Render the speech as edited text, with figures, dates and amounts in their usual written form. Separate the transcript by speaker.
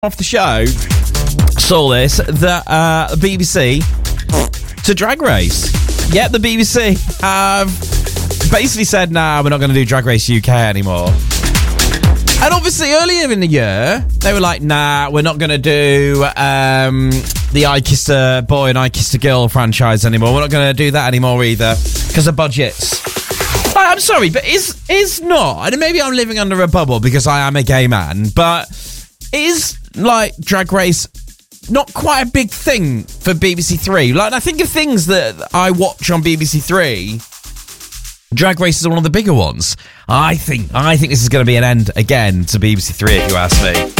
Speaker 1: off the show saw this, that BBC to Drag Race. Yeah, the BBC have basically said, nah, we're not going to do Drag Race UK anymore. And obviously earlier in the year, they were like, nah, we're not going to do the I Kissed a Boy and I Kissed a Girl franchise anymore. We're not going to do that anymore either because of budgets. I'm sorry, but is not, and maybe I'm living under a bubble because I am a gay man, but is, like, Drag Race not quite a big thing for BBC Three? Like, I think of things that I watch on BBC Three, Drag Race is one of the bigger ones. I think this is going to be an end again to BBC Three, if you ask me.